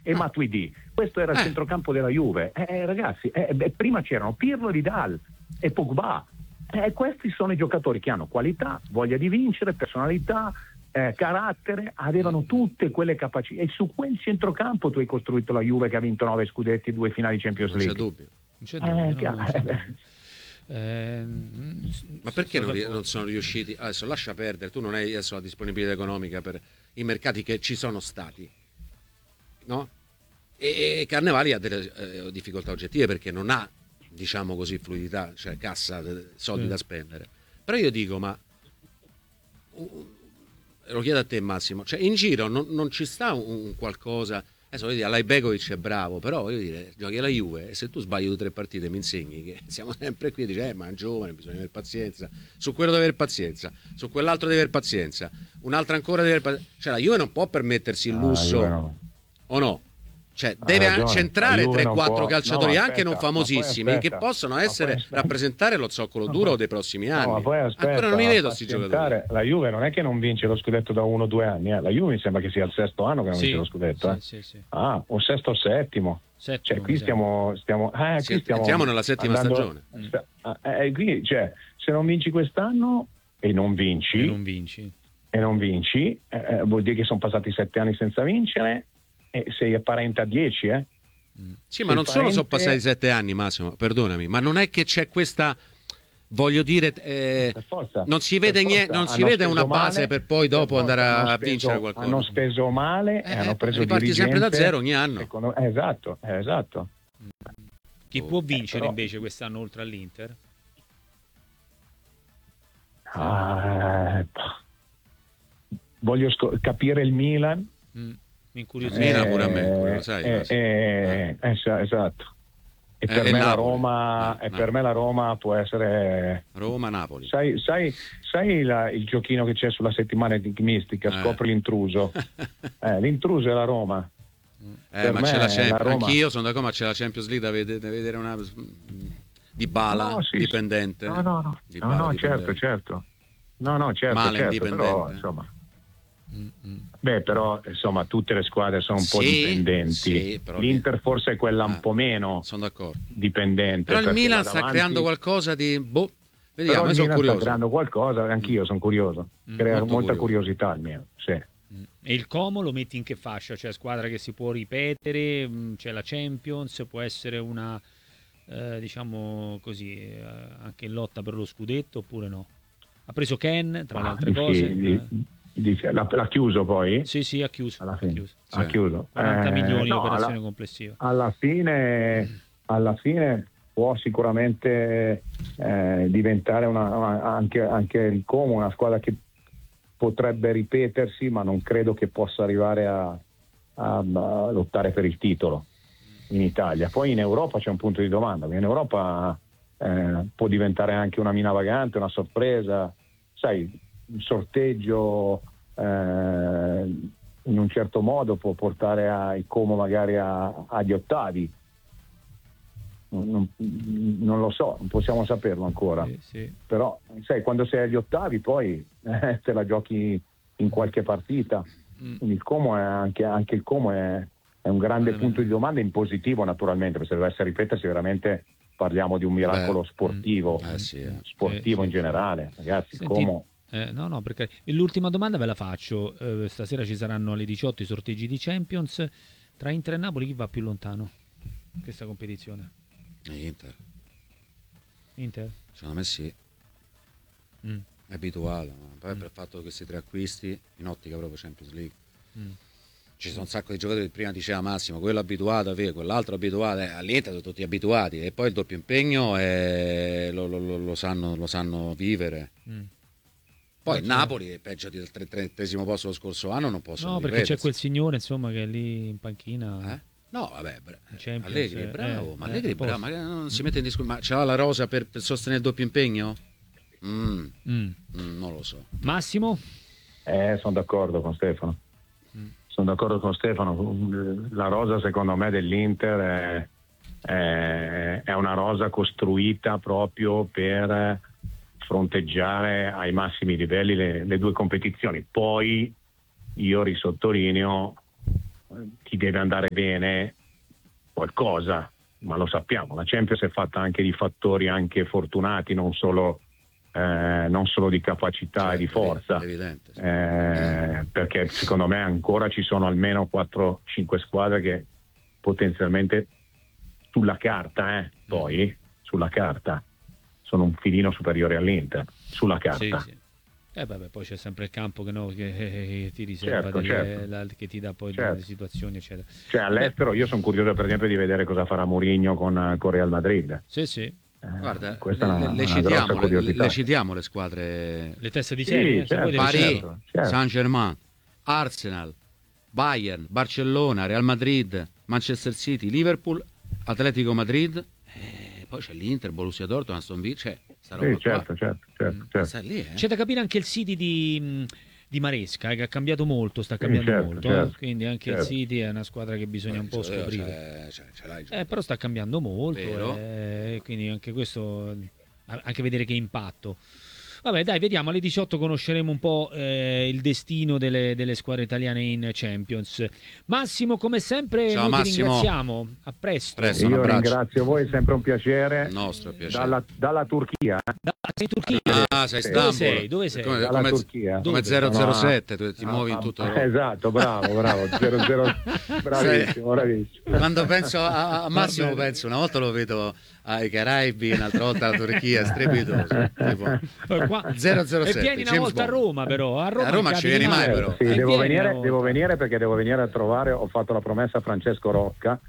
e Matuidi. Questo era il centrocampo della Juve. Ragazzi, prima c'erano Pirlo, Vidal e Pogba. Questi sono i giocatori che hanno qualità, voglia di vincere, personalità, carattere, avevano tutte quelle capacità, e su quel centrocampo tu hai costruito la Juve che ha vinto 9 scudetti e 2 finali Champions League. Non c'è dubbio. Ma perché non sono riusciti? Adesso lascia perdere, tu non hai adesso la disponibilità economica per i mercati che ci sono stati, no? E Carnevali ha delle difficoltà oggettive perché non ha, diciamo così, fluidità, cioè cassa, soldi da spendere. Però io dico, ma lo chiedo a te Massimo, cioè in giro non ci sta un qualcosa. Adesso voglio dire, Alajbegovic è bravo, però voglio dire, giochi alla Juve e se tu sbagli 2 o 3 partite mi insegni che siamo sempre qui e dici ma è giovane, bisogna avere pazienza, su quello deve avere pazienza, su quell'altro deve avere pazienza, un altro ancora deve avere pazienza. Cioè la Juve non può permettersi il lusso, o no? Cioè deve centrare 3-4 calciatori anche non famosissimi che possono rappresentare lo zoccolo duro dei prossimi anni. Ma poi ancora non li vedo questi giocatori. La Juve non è che non vince lo scudetto da 1 o 2 anni, La Juve mi sembra che sia il 6º anno che non vince lo scudetto. Sì. O 6º o 7º. Cioè qui stiamo entriamo nella 7ª stagione. Qui, cioè, se non vinci quest'anno e non vinci vuol dire che sono passati 7 anni senza vincere. Sei apparente a 10, Sì, ma non solo sono passati 7 anni, Massimo, perdonami, ma non è che c'è questa, voglio dire, non si vede niente, non si vede una base per poi dopo andare a vincere qualcosa. Hanno speso male e hanno preso riparti sempre da zero ogni anno. Esatto. Chi può vincere invece quest'anno oltre all'Inter? Voglio capire il Milan. Mi incuriosisce pure a me, lo sai. Esatto. E per me la Roma, per me la Roma può essere Roma-Napoli. Sai il giochino che c'è sulla settimana enigmistica, scopri l'intruso. L'intruso è la Roma. Ma c'è la Champions, anch'io sono d'accordo, ma c'è la Champions League da vedere una Dybala dipendente. No, certo. Male indipendente. Però, insomma. Però insomma tutte le squadre sono un po' dipendenti, l'Inter forse è quella un po' meno, sono d'accordo, dipendente, però il Milan sta creando qualcosa di vediamo, però il sono Milan curioso, sta creando qualcosa, anch'io sono curioso, crea molta curiosità il mio, E il Como lo metti in che fascia? Cioè squadra che si può ripetere, c'è la Champions, può essere una diciamo così anche in lotta per lo scudetto oppure no? Ha preso Ken tra le altre cose. L'ha chiuso poi? Sì, ha chiuso. Ha chiuso. 40 milioni operazione complessiva. Alla fine può sicuramente diventare anche il Como una squadra che potrebbe ripetersi, ma non credo che possa arrivare a lottare per il titolo in Italia. Poi in Europa c'è un punto di domanda, in Europa può diventare anche una mina vagante, una sorpresa, sai. Il sorteggio in un certo modo può portare il Como magari agli ottavi, non lo so, non possiamo saperlo ancora, però sai, quando sei agli ottavi poi te la giochi in qualche partita. Quindi il Como è anche il Como è un grande punto di domanda in positivo, naturalmente, perché se dovesse ripetersi veramente parliamo di un miracolo sportivo, in generale, ragazzi. Il Como no, perché l'ultima domanda ve la faccio. Stasera ci saranno alle 18 i sorteggi di Champions. Tra Inter e Napoli chi va più lontano in questa competizione? Inter? Secondo me sì. È abituato, poi per il fatto che questi 3 acquisti in ottica proprio Champions League. Ci sono un sacco di giocatori che prima diceva Massimo, quello abituato, quell'altro abituato, all'Inter sono tutti abituati e poi il doppio impegno lo sanno vivere. Poi Napoli è peggio del 30° posto lo scorso anno, non possono perché c'è quel signore insomma che è lì in panchina. No, vabbè, Allegri è bravo, ma Allegri è bravo, ma non si mette in discussione, ma c'ha la rosa per sostenere il doppio impegno? Non lo so. Massimo? Sono d'accordo con Stefano. La rosa secondo me dell'Inter è una rosa costruita proprio per fronteggiare ai massimi livelli le 2 competizioni. Poi io risottolineo ti deve andare bene qualcosa, ma lo sappiamo, la Champions è fatta anche di fattori anche fortunati, non solo di capacità e di forza, evidente, sì. perché secondo me ancora ci sono almeno 4-5 squadre che potenzialmente sulla carta, poi sulla carta sono un filino superiore all'Inter, sulla carta. Sì. Poi c'è sempre il campo che ti riserva, certo. che ti dà poi delle situazioni, eccetera. Cioè all'estero io sono curioso per esempio di vedere cosa farà Mourinho con Real Madrid. Sì. Guarda, questa è una grossa curiosità. le citiamo le squadre, le teste di serie, certo, Paris, certo. Saint-Germain, Arsenal, Bayern, Barcellona, Real Madrid, Manchester City, Liverpool, Atletico Madrid, poi c'è l'Inter, Borussia Dortmund, Aston Villa, cioè sta roba certo. sta lì, C'è da capire anche il City di Maresca, che ha cambiato molto, sta cambiando molto, certo. quindi anche il City è una squadra che bisogna un po' scoprire. Però sta cambiando molto, quindi anche questo, anche vedere che impatto. Vabbè, dai, vediamo, alle 18 conosceremo un po' il destino delle squadre italiane in Champions. Massimo, come sempre, ciao, noi ti Massimo. ringraziamo. A presto. Io ringrazio voi, è sempre un piacere. Il nostro piacere. Dalla Turchia. Sei in Turchia? Sei Istanbul. Dove sei? Dalla Turchia. Come 007, tu ti muovi in tutto. Esatto, bravo. 00, bravissimo. Quando penso a Massimo, penso una volta lo vedo ai Caraibi, un'altra volta alla Turchia, strepitoso. Tipo. 007. E vieni una volta a Roma, però. A Roma ci vieni mai, però. Sì, devo venire perché devo venire a trovare. Ho fatto la promessa a Francesco Rocca.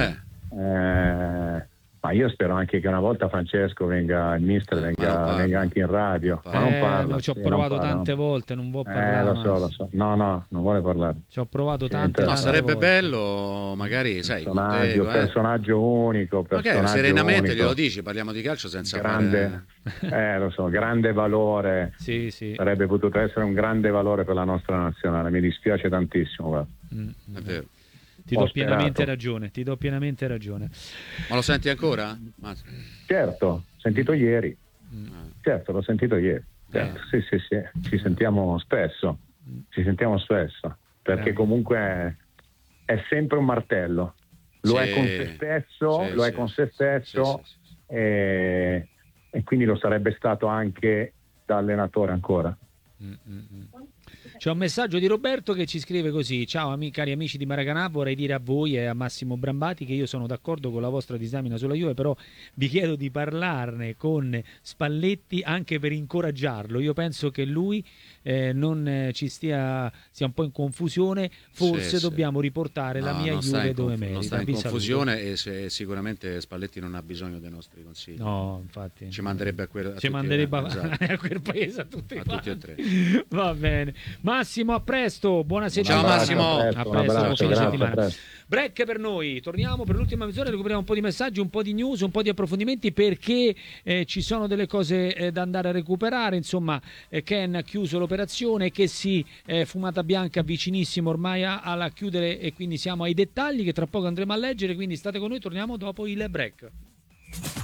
Ma io spero anche che una volta Francesco venga, il mister venga anche in radio. Ma non parla. Ci ho provato tante volte, non vuole parlare. Lo so. No, non vuole parlare. Ci ho provato tante volte. Sarebbe bello, magari, sai, personaggio unico. Magari serenamente glielo dici, parliamo di calcio senza grande, lo so, grande valore. Sì. Sarebbe potuto essere un grande valore per la nostra nazionale. Mi dispiace tantissimo, guarda. È vero. Ti do pienamente ragione. Ma lo senti ancora? Certo, sentito ieri. Certo, l'ho sentito ieri. Certo. Sì. Ci sentiamo spesso. Perché comunque è sempre un martello. Lo è con se stesso, e quindi lo sarebbe stato anche da allenatore ancora. C'è un messaggio di Roberto che ci scrive così: ciao cari amici di Maracanã, vorrei dire a voi e a Massimo Brambati che io sono d'accordo con la vostra disamina sulla Juve, però vi chiedo di parlarne con Spalletti anche per incoraggiarlo. Io penso che lui non sia un po' in confusione, forse dobbiamo riportare la mia Juve dove merita. Non sta in confusione e sicuramente Spalletti non ha bisogno dei nostri consigli. No, infatti. Ci manderebbe a quel paese a tutti e tre. Va bene. Massimo, a presto, buona settimana. Ciao Massimo, a presto, buon fine settimana. Break per noi, torniamo per l'ultima mezz'ora, recuperiamo un po' di messaggi, un po' di news, un po' di approfondimenti perché ci sono delle cose da andare a recuperare. Insomma, Ken ha chiuso l'operazione, che fumata bianca vicinissimo ormai alla chiudere, e quindi siamo ai dettagli che tra poco andremo a leggere, quindi state con noi, torniamo dopo il break.